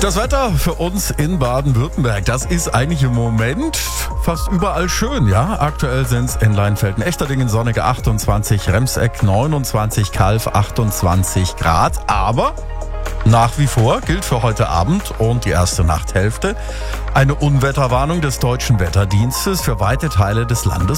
Das Wetter für uns in Baden-Württemberg, das ist eigentlich im Moment fast überall schön, ja. Aktuell sind es in Leinfelden, Echterdingen sonnige 28, Remseck 29, Calw 28 Grad. Aber nach wie vor gilt für heute Abend und die erste Nachthälfte eine Unwetterwarnung des Deutschen Wetterdienstes für weite Teile des Landes